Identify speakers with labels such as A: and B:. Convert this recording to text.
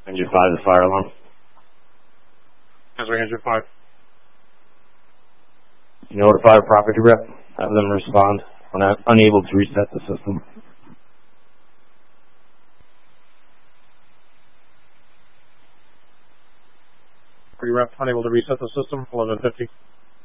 A: Engine 5, the fire alarm.
B: Answer Engine 5.
A: Notify a property rep. Have them respond when unable to reset the system.
B: Property rep unable to reset the system. 1150.